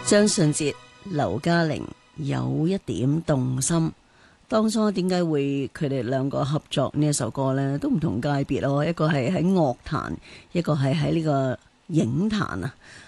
張信哲、劉嘉玲有一點動心。當初點解會佢哋兩個合作呢一首歌呢？都唔同界別咯，一個係喺樂壇，一個係喺呢個影壇啊。